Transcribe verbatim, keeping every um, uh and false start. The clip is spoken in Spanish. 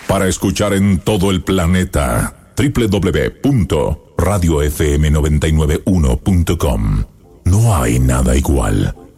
Para escuchar en todo el planeta, doble u doble u doble u punto radio f m noventa y nueve uno punto com. No hay nada igual.